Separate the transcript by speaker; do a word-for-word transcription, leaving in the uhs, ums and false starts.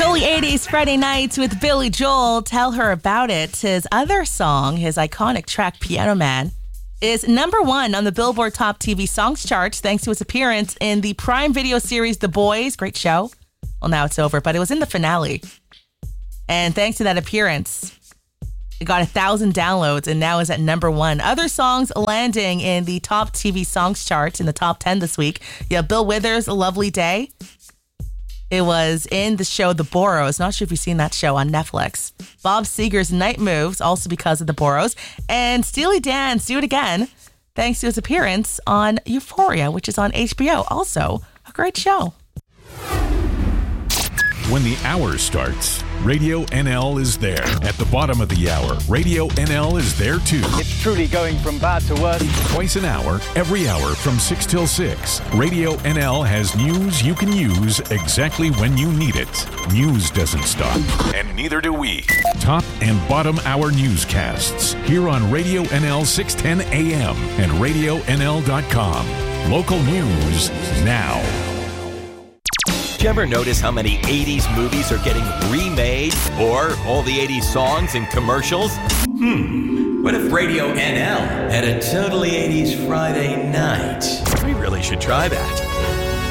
Speaker 1: Early eighties Friday nights with Billy Joel. Tell Her About It. His other song, his iconic track, Piano Man, is number one on the Billboard Top T V Songs charts thanks to his appearance in the Prime Video series The Boys. Great show. Well, now it's over, but it was in the finale. And thanks to that appearance, it got a thousand downloads and now is at number one. Other songs landing in the top T V songs charts in the top ten this week. Yeah, Bill Withers, A Lovely Day. It was in the show The Boroughs. Not sure if you've seen that show on Netflix. Bob Seger's Night Moves, also because of The Boroughs. And Steely Dan's Do It Again, thanks to his appearance on Euphoria, which is on H B O. Also a great show.
Speaker 2: When the hour starts, Radio N L is there. At the bottom of the hour, Radio N L is there too.
Speaker 3: It's truly going from bad to worse.
Speaker 2: Twice an hour, every hour from six till six. Radio N L has news you can use exactly when you need it. News doesn't stop, and neither do we. Top and bottom hour newscasts here on Radio N L six ten A M and radio N L dot com. Local news now.
Speaker 4: Did you ever notice how many eighties movies are getting remade? Or all the eighties songs and commercials? Hmm, what if Radio N L had a totally eighties Friday night? We really should try that.